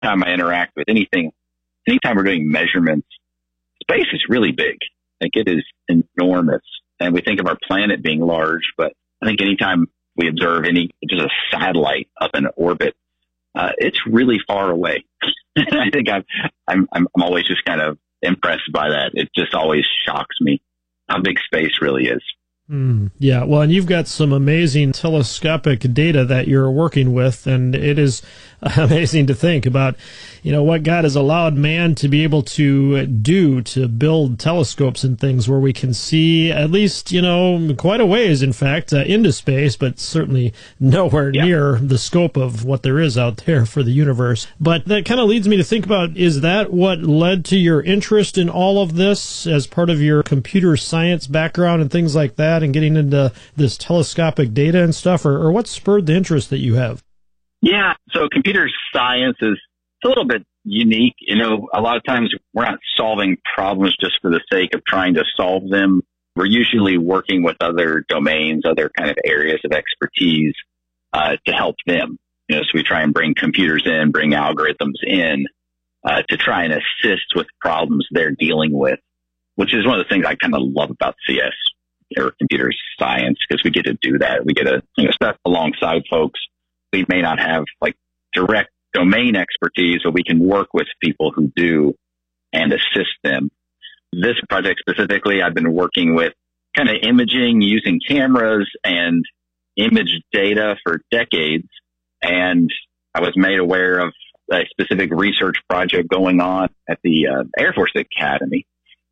time I interact with anytime we're doing measurements, space is really big. Like it is enormous. And we think of our planet being large, but I think anytime we observe just a satellite up in orbit, it's really far away. I think I'm always just kind of impressed by that. It just always shocks me how big space really is. Yeah, well, and you've got some amazing telescopic data that you're working with, and it is amazing to think about, what God has allowed man to be able to do, to build telescopes and things where we can see at least, quite a ways, in fact, into space, but certainly nowhere near the scope of what there is out there for the universe. But that kind of leads me to think about, is that what led to your interest in all of this as part of your computer science background and things like that, and getting into this telescopic data and stuff, or what spurred the interest that you have? Yeah, so computer science is a little bit unique. A lot of times we're not solving problems just for the sake of trying to solve them. We're usually working with other domains, other kind of areas of expertise to help them. So we try and bring computers in, bring algorithms in to try and assist with problems they're dealing with, which is one of the things I kind of love about CS or computer science, because we get to do that. We get to step alongside folks. We may not have like direct domain expertise, but we can work with people who do and assist them. This project specifically, I've been working with kind of imaging using cameras and image data for decades. And I was made aware of a specific research project going on at the Air Force Academy.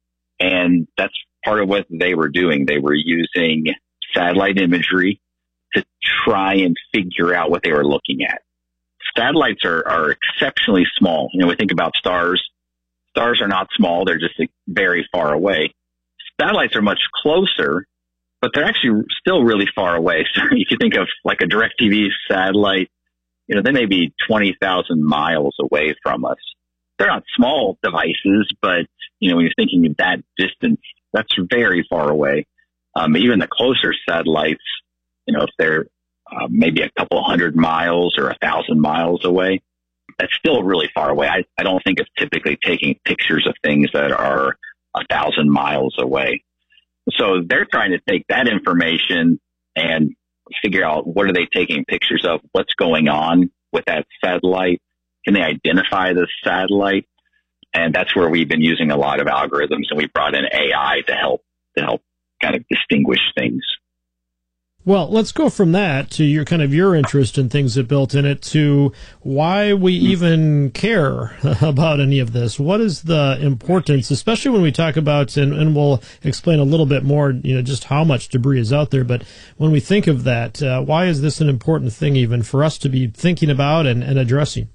And that's part of what they were doing. They were using satellite imagery to try and figure out what they were looking at. Satellites are exceptionally small. We think about stars. Stars are not small. They're just very far away. Satellites are much closer, but they're actually still really far away. So you can think of like a DirecTV satellite, they may be 20,000 miles away from us. They're not small devices, but, when you're thinking of that distance, that's very far away. Even the closer satellites, if they're maybe a couple hundred miles or 1,000 miles away, that's still really far away. I don't think of typically taking pictures of things that are 1,000 miles away. So they're trying to take that information and figure out what are they taking pictures of, what's going on with that satellite. Can they identify the satellite? And that's where we've been using a lot of algorithms, and we brought in AI to help kind of distinguish things. Well, let's go from that to your interest in things that built in it to why we even care about any of this. What is the importance, especially when we talk about, and we'll explain a little bit more, just how much debris is out there. But when we think of that, why is this an important thing even for us to be thinking about and addressing?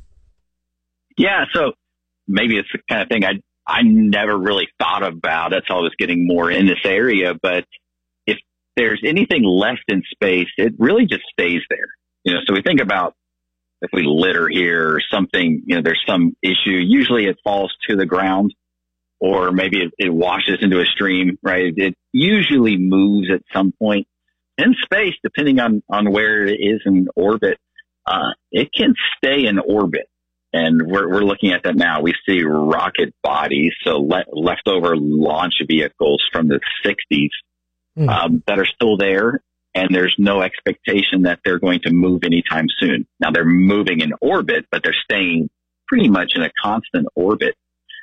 Yeah, so maybe it's the kind of thing I never really thought about until I was getting more in this area. But if there's anything left in space, it really just stays there. So we think about if we litter here or something, there's some issue. Usually it falls to the ground, or maybe it washes into a stream, right? It usually moves at some point in space, depending on where it is in orbit. It can stay in orbit. And we're looking at that now. We see rocket bodies, so leftover launch vehicles from the 60s that are still there, and there's no expectation that they're going to move anytime soon. Now, they're moving in orbit, but they're staying pretty much in a constant orbit.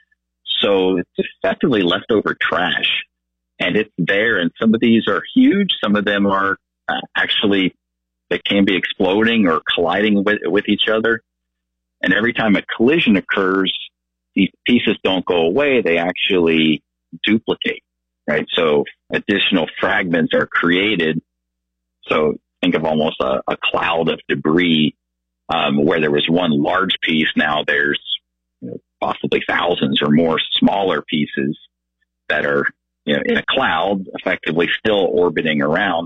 So it's effectively leftover trash, and it's there. And some of these are huge. Some of them are actually, they can be exploding or colliding with each other. And every time a collision occurs, these pieces don't go away. They actually duplicate, right? So additional fragments are created. So think of almost a cloud of debris, where there was one large piece. Now there's possibly thousands or more smaller pieces that are in a cloud, effectively still orbiting around.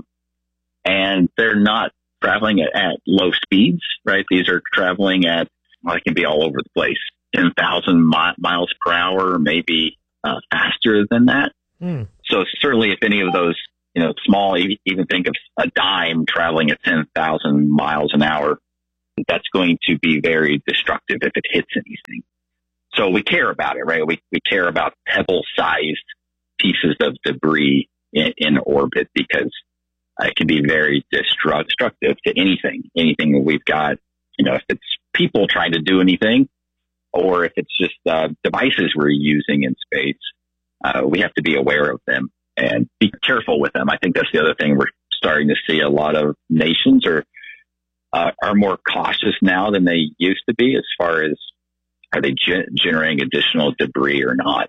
And they're not traveling at low speeds, right? These are traveling at, it can be all over the place, 10,000 miles per hour, maybe faster than that. So certainly if any of those, small, even think of a dime traveling at 10,000 miles an hour, that's going to be very destructive if it hits anything. So we care about it, right? We care about pebble-sized pieces of debris in orbit because it can be very destructive to anything that we've got. If it's people trying to do anything, or if it's just devices we're using in space, we have to be aware of them and be careful with them. I think that's the other thing. We're starting to see a lot of nations are more cautious now than they used to be as far as are they generating additional debris or not.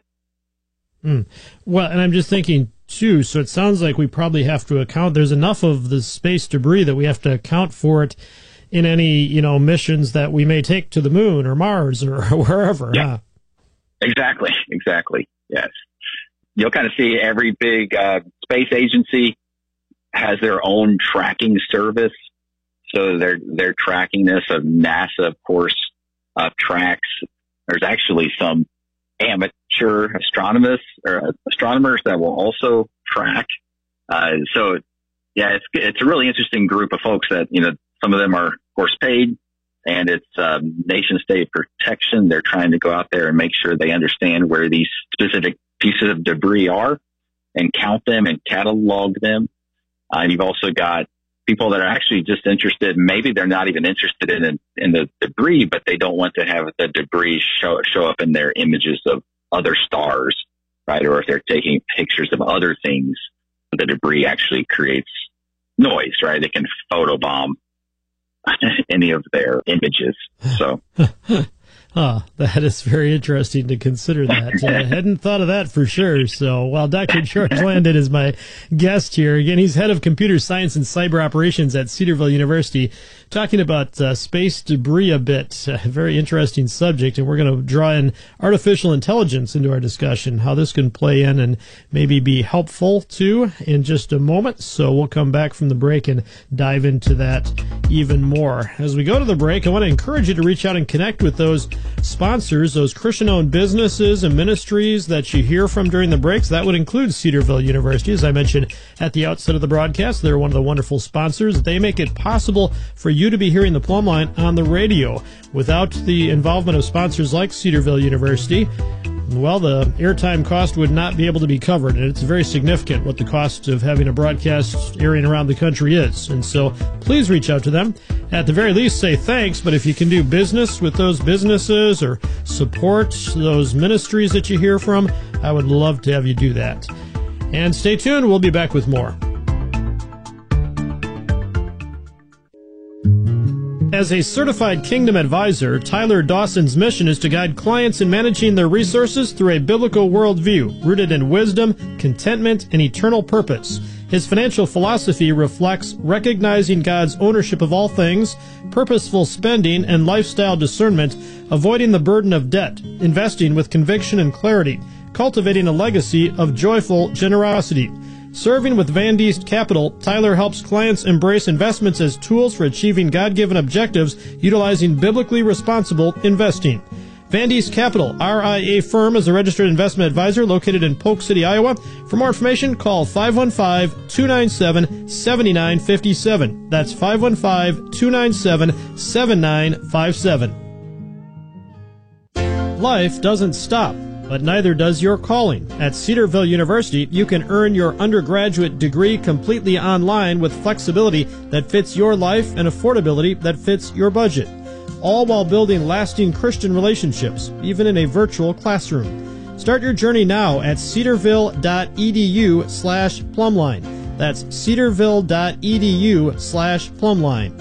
Well, and I'm just thinking, too, so it sounds like we probably have to account, there's enough of the space debris that we have to account for it in any, missions that we may take to the moon or Mars or wherever. Yeah, huh? Exactly. Yes. You'll kind of see every big space agency has their own tracking service. So they're tracking this. NASA, of course, tracks. There's actually some amateur astronomers that will also track. So yeah, it's a really interesting group of folks that, some of them are, of course, paid, and it's nation state protection. They're trying to go out there and make sure they understand where these specific pieces of debris are and count them and catalog them. And you've also got people that are actually just interested. Maybe they're not even interested in the debris, but they don't want to have the debris show up in their images of other stars, right? Or if they're taking pictures of other things, the debris actually creates noise, right? They can photobomb any of their images. So. That is very interesting to consider that. I hadn't thought of that for sure. So while Dr. George Landon is my guest here, again, he's head of computer science and cyber operations at Cedarville University, talking about space debris a bit. A very interesting subject, and we're going to draw in artificial intelligence into our discussion, how this can play in and maybe be helpful too in just a moment. So we'll come back from the break and dive into that even more. As we go to the break, I want to encourage you to reach out and connect with those sponsors, those Christian-owned businesses and ministries that you hear from during the breaks. That would include Cedarville University. As I mentioned at the outset of the broadcast, they're one of the wonderful sponsors. They make it possible for you to be hearing the Plumb Line on the radio. Without the involvement of sponsors like Cedarville University, well, the airtime cost would not be able to be covered, and it's very significant what the cost of having a broadcast airing around the country is. And so please reach out to them. At the very least, say thanks, but if you can do business with those businesses or support those ministries that you hear from, I would love to have you do that. And stay tuned. We'll be back with more. As a certified Kingdom advisor, Tyler Dawson's mission is to guide clients in managing their resources through a biblical worldview rooted in wisdom, contentment, and eternal purpose. His financial philosophy reflects recognizing God's ownership of all things, purposeful spending, and lifestyle discernment, avoiding the burden of debt, investing with conviction and clarity, cultivating a legacy of joyful generosity. Serving with Van Diest Capital, Tyler helps clients embrace investments as tools for achieving God-given objectives utilizing biblically responsible investing. Van Diest Capital, RIA firm, is a registered investment advisor located in Polk City, Iowa. For more information, call 515-297-7957. That's 515-297-7957. Life doesn't stop, but neither does your calling. At Cedarville University, you can earn your undergraduate degree completely online with flexibility that fits your life and affordability that fits your budget, all while building lasting Christian relationships, even in a virtual classroom. Start your journey now at cedarville.edu/plumbline. That's cedarville.edu/plumbline.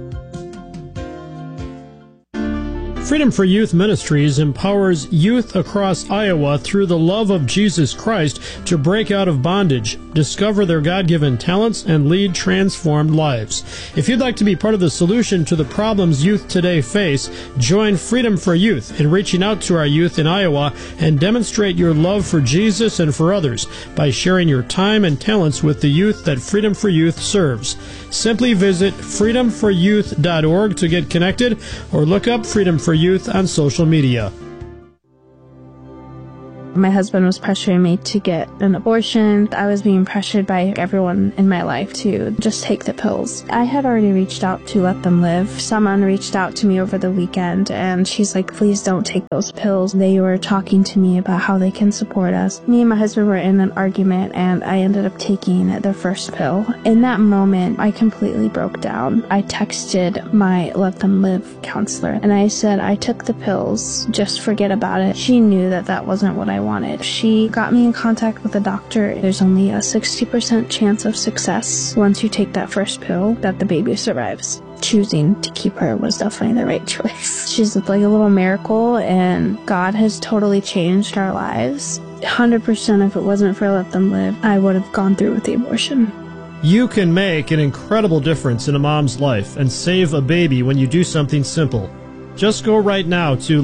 Freedom for Youth Ministries empowers youth across Iowa through the love of Jesus Christ to break out of bondage, discover their God-given talents, and lead transformed lives. If you'd like to be part of the solution to the problems youth today face, join Freedom for Youth in reaching out to our youth in Iowa and demonstrate your love for Jesus and for others by sharing your time and talents with the youth that Freedom for Youth serves. Simply visit freedomforyouth.org to get connected or look up Freedom for Youth on social media. My husband was pressuring me to get an abortion. I was being pressured by everyone in my life to just take the pills. I had already reached out to Let Them Live. Someone reached out to me over the weekend, and she's like, please don't take those pills. They were talking to me about how they can support us. Me and my husband were in an argument, and I ended up taking the first pill. In that moment, I completely broke down. I texted my Let Them Live counselor, and I said, I took the pills. Just forget about it. She knew that that wasn't what I wanted. She got me in contact with a doctor. There's only a 60% chance of success once you take that first pill that the baby survives. Choosing to keep her was definitely the right choice. She's like a little miracle, and God has totally changed our lives. 100% if it wasn't for Let Them Live, I would have gone through with the abortion. You can make an incredible difference in a mom's life and save a baby when you do something simple. Just go right now to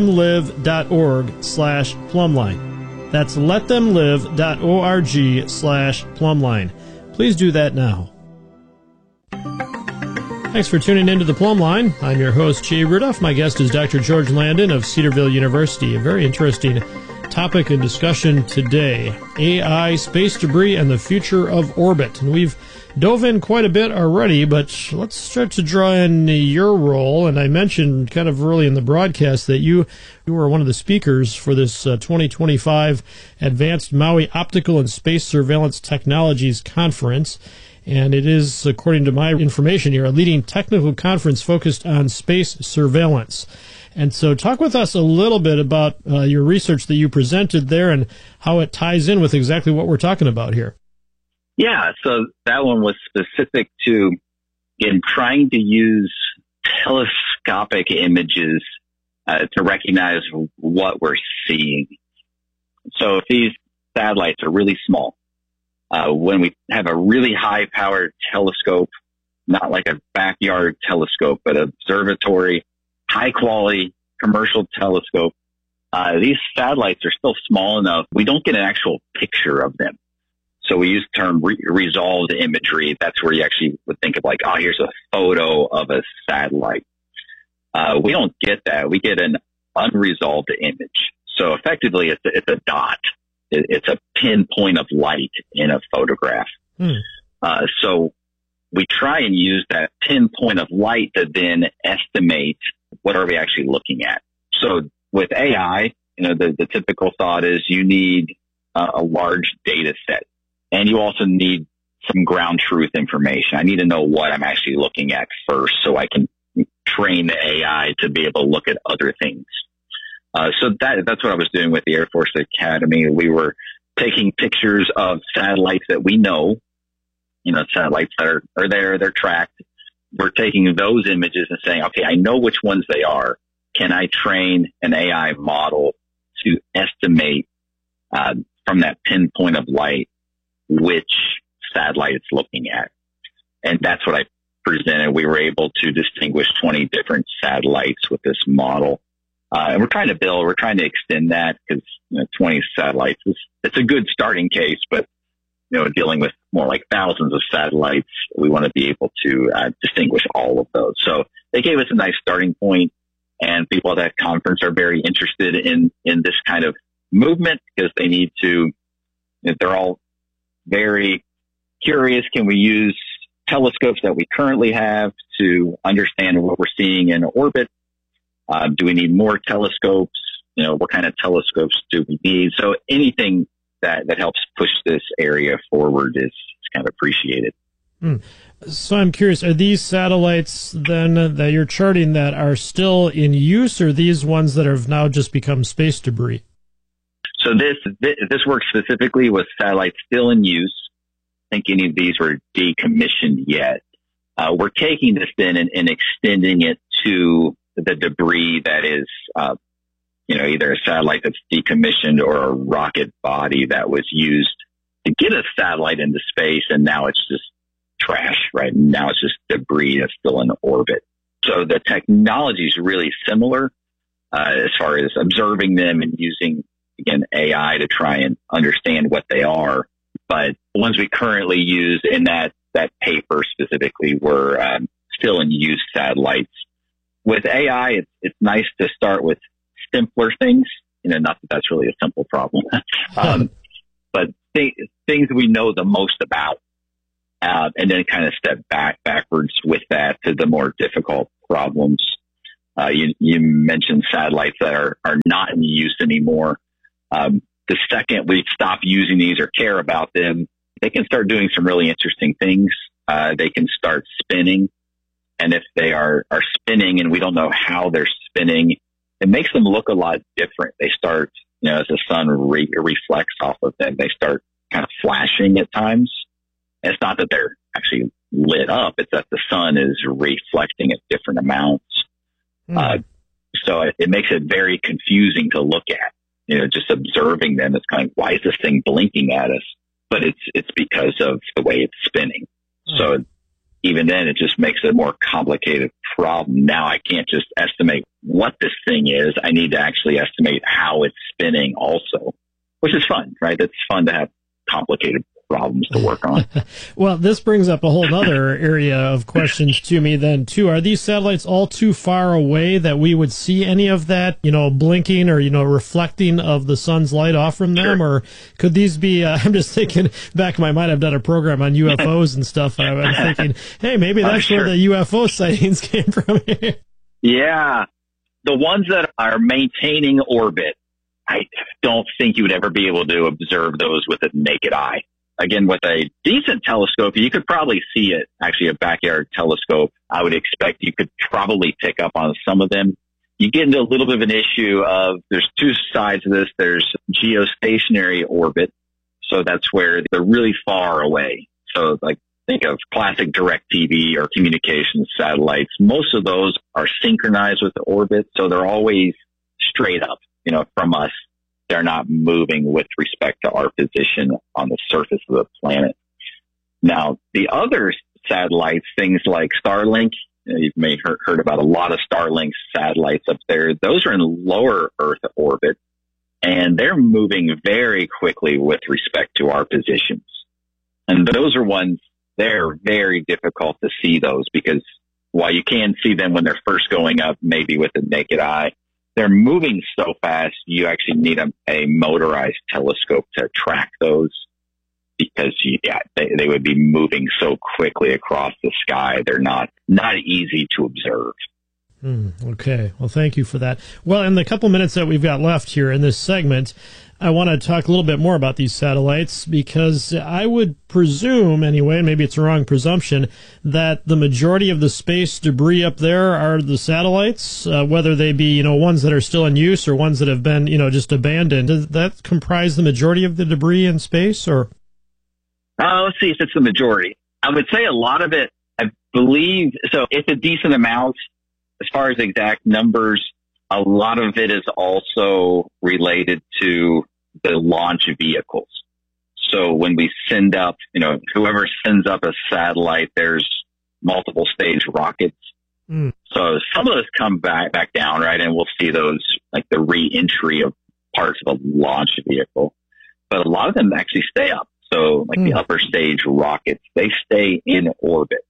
letthemlive.org/plumline. That's letthemlive.org/plumline. Please do that now. Thanks for tuning in to the Plumb Line. I'm your host, Jay Rudolph. My guest is Dr. George Landon of Cedarville University. A very interesting topic and discussion today: AI, space debris, and the future of orbit. And we've dove in quite a bit already, but let's start to draw in your role. And I mentioned kind of early in the broadcast that you were one of the speakers for this 2025 Advanced Maui Optical and Space Surveillance Technologies Conference. And it is, according to my information here, a leading technical conference focused on space surveillance. And so talk with us a little bit about your research that you presented there and how it ties in with exactly what we're talking about here. Yeah, so that one was specific to trying to use telescopic images to recognize what we're seeing. So if these satellites are really small, when we have a really high-powered telescope, not like a backyard telescope, but observatory, high-quality commercial telescope, these satellites are still small enough, we don't get an actual picture of them. So we use the term resolved imagery. That's where you actually would think of like, oh, here's a photo of a satellite. We don't get that. We get an unresolved image. So effectively, it's a dot. It's a pinpoint of light in a photograph. So we try and use that pinpoint of light to then estimate what are we actually looking at. So with AI, the typical thought is you need a large data set, and you also need some ground truth information. I need to know what I'm actually looking at first so I can train the AI to be able to look at other things. So that's what I was doing with the Air Force Academy. We were taking pictures of satellites that we know, satellites that are there, they're tracked. We're taking those images and saying, okay, I know which ones they are. Can I train an AI model to estimate from that pinpoint of light which satellite it's looking at? And that's what I presented. We were able to distinguish 20 different satellites with this model. And we're trying to extend that because 20 satellites it's a good starting case, but dealing with more like thousands of satellites, we want to be able to distinguish all of those. So they gave us a nice starting point, and people at that conference are very interested in this kind of movement because they need to. They're all very curious. Can we use telescopes that we currently have to understand what we're seeing in orbit? Do we need more telescopes? What kind of telescopes do we need? So anything that helps push this area forward is kind of appreciated. So I'm curious, are these satellites then that you're charting that are still in use, or these ones that have now just become space debris? So this works specifically with satellites still in use. I think any of these were decommissioned yet. We're taking this then and extending it to the debris that is, either a satellite that's decommissioned or a rocket body that was used to get a satellite into space, and now it's just trash, right? Now it's just debris that's still in orbit. So the technology is really similar as far as observing them and using, again, AI to try and understand what they are. But the ones we currently use in that paper specifically were still in use satellites. With AI, it's nice to start with simpler things. not that that's really a simple problem, but things we know the most about, and then kind of step backwards with that to the more difficult problems. You mentioned satellites that are not in use anymore. The second we stop using these or care about them, they can start doing some really interesting things. They can start spinning. And if they are spinning and we don't know how they're spinning, it makes them look a lot different. They start, as the sun reflects off of them, they start kind of flashing at times. And it's not that they're actually lit up. It's that the sun is reflecting at different amounts. So it makes it very confusing to look at. Just observing them, it's kind of, why is this thing blinking at us? But it's because of the way it's spinning. So even then, it just makes it a more complicated problem. Now I can't just estimate what this thing is. I need to actually estimate how it's spinning also, which is fun, right? It's fun to have complicated problems to work on. Well, this brings up a whole other area of questions to me then, too. Are these satellites all too far away that we would see any of that, blinking or, reflecting of the sun's light off from them? Sure. Or could these be, I'm just thinking back in my mind, I've done a program on UFOs and stuff. I'm thinking, hey, maybe that's where the UFO sightings came from. Yeah. The ones that are maintaining orbit, I don't think you would ever be able to observe those with a naked eye. Again, with a decent telescope, you could probably see it. Actually, a backyard telescope, I would expect you could probably pick up on some of them. You get into a little bit of an issue of, there's two sides of this. There's geostationary orbit. So that's where they're really far away. So like think of classic DirecTV or communications satellites. Most of those are synchronized with the orbit. So they're always straight up, from us. They're not moving with respect to our position on the surface of the planet. Now, the other satellites, things like Starlink, you've may heard about a lot of Starlink satellites up there. Those are in lower Earth orbit, and they're moving very quickly with respect to our positions. And those are ones, they're very difficult to see those, because while you can see them when they're first going up, maybe with the naked eye, they're moving so fast, you actually need a motorized telescope to track those, because they would be moving so quickly across the sky. They're not easy to observe. Okay. Well, thank you for that. Well, in the couple minutes that we've got left here in this segment, I want to talk a little bit more about these satellites, because I would presume, anyway, maybe it's a wrong presumption, that the majority of the space debris up there are the satellites, whether they be, ones that are still in use or ones that have been, just abandoned. Does that comprise the majority of the debris in space, or? Let's see if it's the majority. I would say a lot of it, I believe, so it's a decent amount. As far as exact numbers, a lot of it is also related to the launch vehicles. So when we send up, whoever sends up a satellite, there's multiple stage rockets. So some of those come back down, right? And we'll see those, like the re-entry of parts of a launch vehicle. But a lot of them actually stay up. So like the upper stage rockets, they stay in orbit.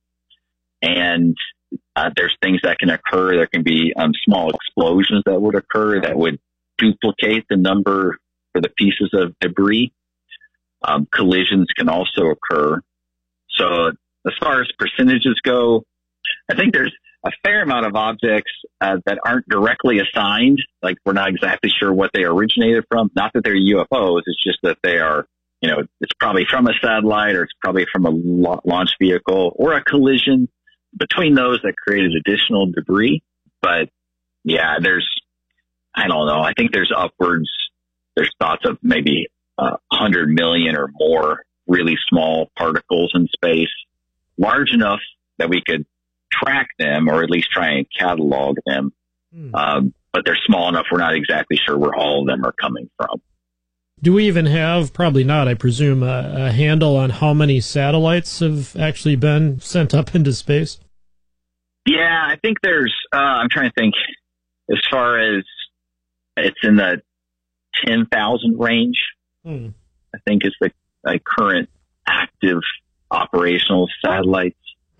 And there's things that can occur. There can be small explosions that would occur that would duplicate the number for the pieces of debris. Collisions can also occur. So as far as percentages go, I think there's a fair amount of objects that aren't directly assigned. Like, we're not exactly sure what they originated from. Not that they're UFOs. It's just that they are, it's probably from a satellite, or it's probably from a launch vehicle, or a collision between those that created additional debris. But yeah, I don't know. I think there's thoughts of maybe 100 million or more really small particles in space, large enough that we could track them, or at least try and catalog them. But they're small enough we're not exactly sure where all of them are coming from. Do we even have, probably not, I presume, a handle on how many satellites have actually been sent up into space? Yeah, I think there's, I'm trying to think, as far as it's in the 10,000 range, I think is the current active operational satellites.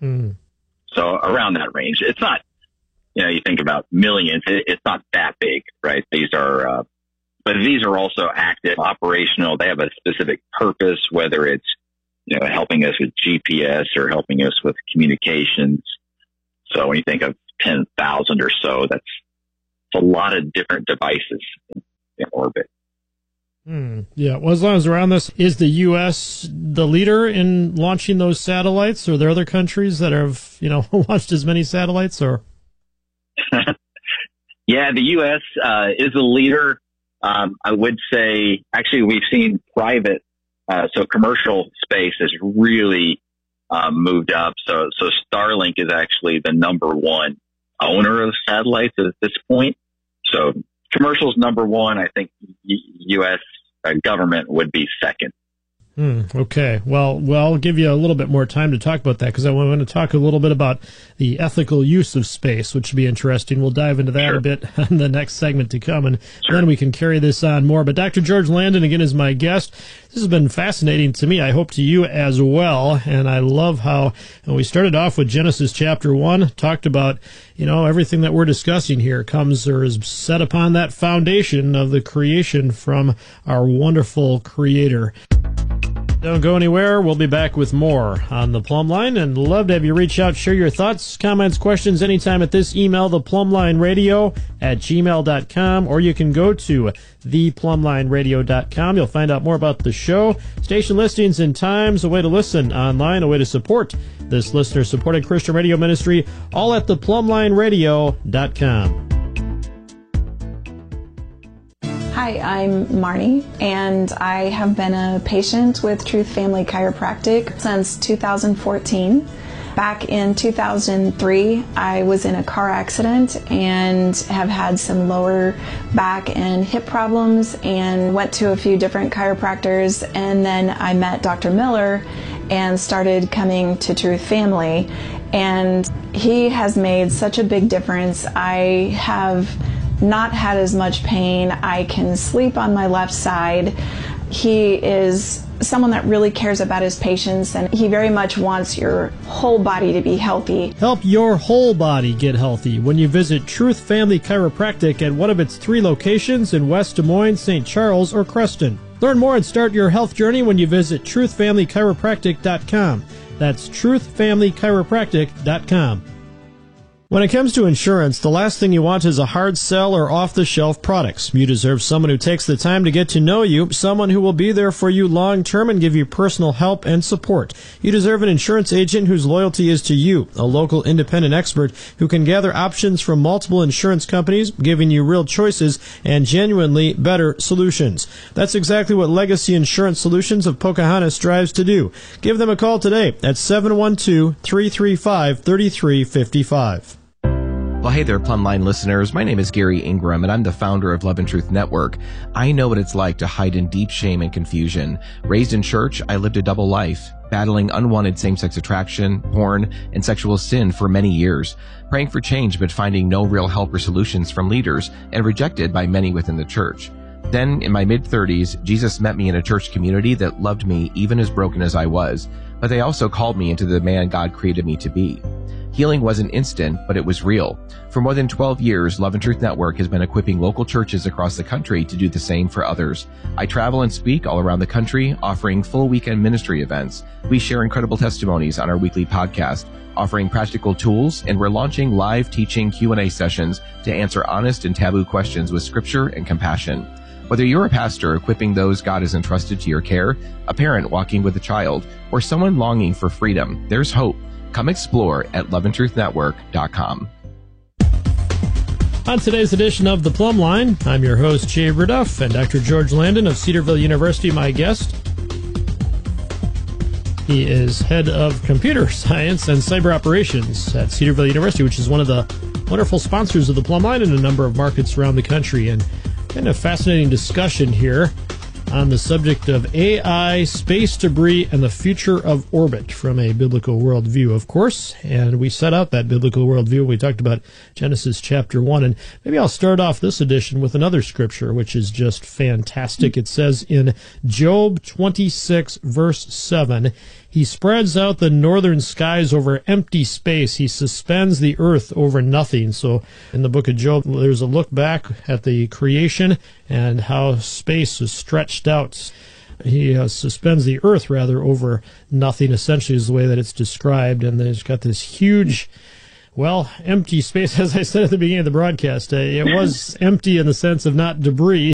So around that range. It's not, you think about millions, it's not that big, right? These are But these are also active, operational. They have a specific purpose, whether it's, helping us with GPS or helping us with communications. So when you think of 10,000 or so, that's a lot of different devices in orbit. Yeah. Well, as long as we're on this, is the U.S. the leader in launching those satellites? Or are there other countries that have, launched as many satellites? Or Yeah, the U.S. Is the leader. I would say, actually, we've seen private, so commercial space has really moved up. So Starlink is actually the number one owner of satellites at this point. So commercial's number one. I think U.S. Government would be second. Okay. Well, I'll give you a little bit more time to talk about that because I want to talk a little bit about the ethical use of space, which would be interesting. We'll dive into that a bit on the next segment to come, and then we can carry this on more. But Dr. George Landon, again, is my guest. This has been fascinating to me. I hope to you as well. And I love how we started off with Genesis chapter 1, talked about, everything that we're discussing here comes or is set upon that foundation of the creation from our wonderful Creator. Don't go anywhere. We'll be back with more on The Plumb Line, and love to have you reach out, share your thoughts, comments, questions anytime at this email, theplumblineradio@gmail.com, or you can go to theplumblineradio.com. You'll find out more about the show, station listings and times, a way to listen online, a way to support this listener-supported Christian radio ministry, all at theplumblineradio.com. Hi, I'm Marnie, and I have been a patient with Truth Family Chiropractic since 2014. Back in 2003, I was in a car accident and have had some lower back and hip problems and went to a few different chiropractors, and then I met Dr. Miller and started coming to Truth Family, and he has made such a big difference. I have not had as much pain. I can sleep on my left side. He is someone that really cares about his patients, and he very much wants your whole body to be healthy. Help your whole body get healthy when you visit Truth Family Chiropractic at one of its 3 locations in West Des Moines, St. Charles, or Creston. Learn more and start your health journey when you visit truthfamilychiropractic.com. That's truthfamilychiropractic.com. When it comes to insurance, the last thing you want is a hard sell or off-the-shelf products. You deserve someone who takes the time to get to know you, someone who will be there for you long-term and give you personal help and support. You deserve an insurance agent whose loyalty is to you, a local independent expert who can gather options from multiple insurance companies, giving you real choices and genuinely better solutions. That's exactly what Legacy Insurance Solutions of Pocahontas strives to do. Give them a call today at 712-335-3355. Well, hey there, Plumb Line listeners. My name is Gary Ingram, and I'm the founder of Love and Truth Network. I know what it's like to hide in deep shame and confusion. Raised in church, I lived a double life, battling unwanted same-sex attraction, porn, and sexual sin for many years, praying for change but finding no real help or solutions from leaders, and rejected by many within the church. Then, in my mid-30s, Jesus met me in a church community that loved me even as broken as I was, but they also called me into the man God created me to be. Healing wasn't instant, but it was real. For more than 12 years, Love and Truth Network has been equipping local churches across the country to do the same for others. I travel and speak all around the country, offering full weekend ministry events. We share incredible testimonies on our weekly podcast, offering practical tools, and we're launching live teaching Q&A sessions to answer honest and taboo questions with scripture and compassion. Whether you're a pastor equipping those God has entrusted to your care, a parent walking with a child, or someone longing for freedom, there's hope. Come explore at loveandtruthnetwork.com. On today's edition of The Plumb Line, I'm your host, Jay Verduff, and Dr. George Landon of Cedarville University, my guest. He is head of computer science and cyber operations at Cedarville University, which is one of the wonderful sponsors of The Plumb Line in a number of markets around the country. And kind of fascinating discussion here on the subject of AI, space debris, and the future of orbit from a biblical worldview, of course. And we set out that biblical worldview. We talked about Genesis chapter 1. And maybe I'll start off this edition with another scripture, which is just fantastic. It says in Job 26, verse 7, He spreads out the northern skies over empty space. He suspends the earth over nothing. So in the book of Job, there's a look back at the creation and how space is stretched out. He suspends the earth, rather, over nothing, essentially is the way that it's described. And there's got this huge, empty space. As I said at the beginning of the broadcast, it was empty in the sense of not debris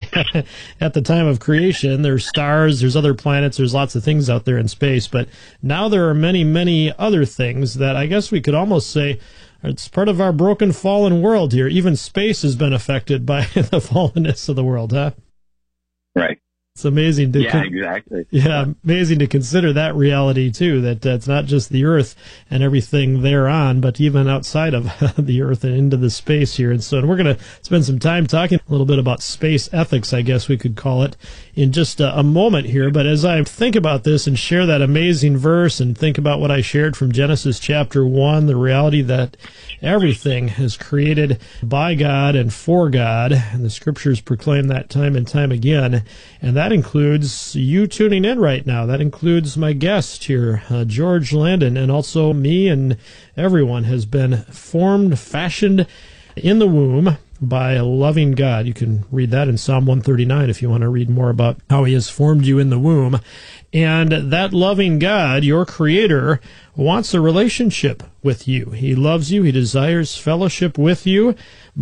at the time of creation. There's stars, there's other planets, there's lots of things out there in space. But now there are many, many other things that I guess we could almost say it's part of our broken, fallen world here. Even space has been affected by the fallenness of the world, huh? Right. It's amazing to exactly. Yeah, amazing to consider that reality too, that it's not just the earth and everything thereon, but even outside of the earth and into the space here. And so we're going to spend some time talking a little bit about space ethics, I guess we could call it, in just a moment here. But as I think about this and share that amazing verse and think about what I shared from Genesis chapter 1, the reality that everything is created by God and for God, and the scriptures proclaim that time and time again, and that includes you tuning in right now. That includes my guest here, George Landon, and also me, and everyone has been formed, fashioned in the womb by a loving God. You can read that in Psalm 139 if you want to read more about how he has formed you in the womb. And that loving God, your Creator, wants a relationship with you. He loves you. He desires fellowship with you.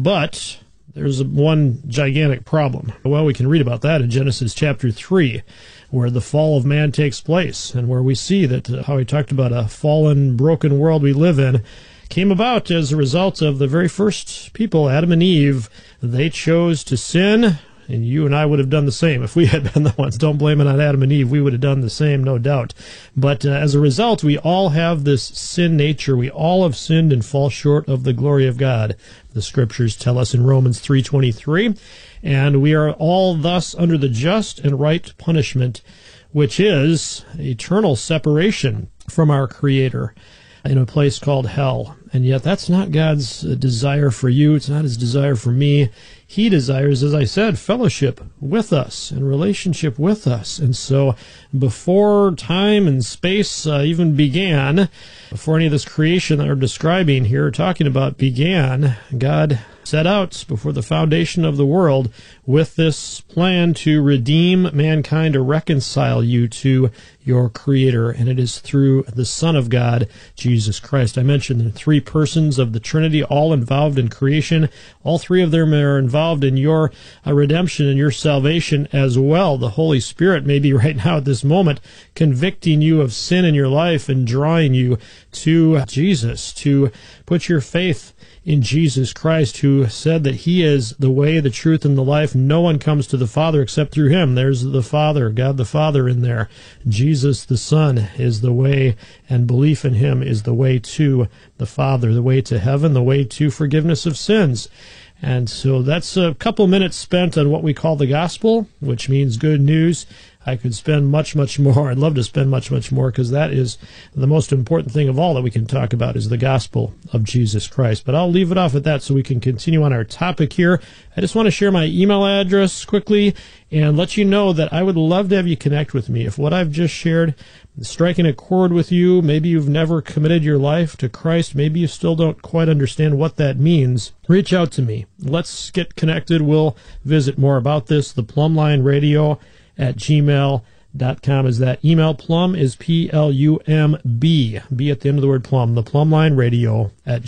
But there's one gigantic problem. Well, we can read about that in Genesis chapter 3, where the fall of man takes place, and where we see that how he talked about a fallen, broken world we live in came about as a result of the very first people, Adam and Eve. They chose to sin, and you and I would have done the same if we had been the ones. Don't blame it on Adam and Eve. We would have done the same, no doubt. But as a result, we all have this sin nature. We all have sinned and fall short of the glory of God. The scriptures tell us in Romans 3:23, and we are all thus under the just and right punishment, which is eternal separation from our Creator in a place called hell. And yet that's not God's desire for you. It's not his desire for me. He desires, as I said, fellowship with us and relationship with us. And so before time and space even began, before any of this creation that we're describing here, talking about began, God set out before the foundation of the world with this plan to redeem mankind, to reconcile you to your Creator, and it is through the Son of God, Jesus Christ. I mentioned the three persons of the Trinity, all involved in creation. All three of them are involved in your redemption and your salvation as well. The Holy Spirit may be right now at this moment convicting you of sin in your life and drawing you to Jesus, to put your faith in Jesus Christ, who said that he is the way, the truth, and the life. No one comes to the Father except through him. There's the Father, God the Father in there. Jesus the Son is the way, and belief in him is the way to the Father, the way to heaven, the way to forgiveness of sins. And so that's a couple minutes spent on what we call the gospel, which means good news. I could spend much, much more. I'd love to spend much, much more, because that is the most important thing of all that we can talk about is the gospel of Jesus Christ. But I'll leave it off at that so we can continue on our topic here. I just want to share my email address quickly and let you know that I would love to have you connect with me. If what I've just shared is striking a chord with you, maybe you've never committed your life to Christ, maybe you still don't quite understand what that means, reach out to me. Let's get connected. We'll visit more about this. The Plumline Radio at gmail.com is that email. Plum is P-L-U-M-B. B at the end of the word plum. The Plumline Radio at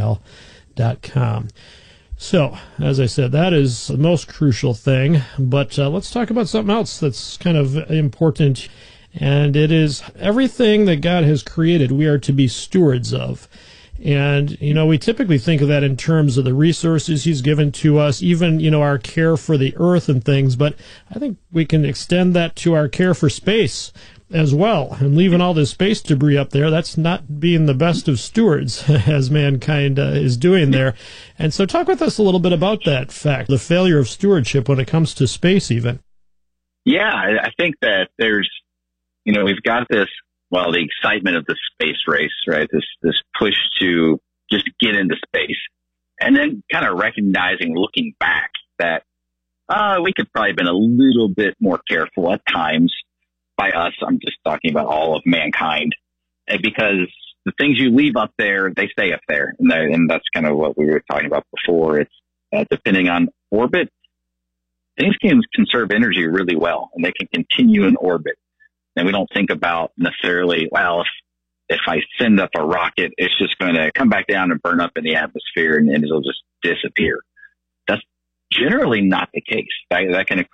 gmail.com. So, as I said, that is the most crucial thing. But let's talk about something else that's kind of important. And it is everything that God has created we are to be stewards of. And, we typically think of that in terms of the resources he's given to us, even, our care for the earth and things. But I think we can extend that to our care for space as well. And leaving all this space debris up there, that's not being the best of stewards, as mankind is doing there. And so talk with us a little bit about that fact, the failure of stewardship when it comes to space even. Yeah, I think that there's, we've got this, the excitement of the space race, right? This push to just get into space. And then kind of recognizing, looking back, that we could probably have been a little bit more careful at times by us. I'm just talking about all of mankind because the things you leave up there, they stay up there. And that's kind of what we were talking about before. It's depending on orbit, things can conserve energy really well, and they can continue in orbit. And we don't think about necessarily, well, if I send up a rocket, it's just going to come back down and burn up in the atmosphere and it'll just disappear. That's generally not the case. That can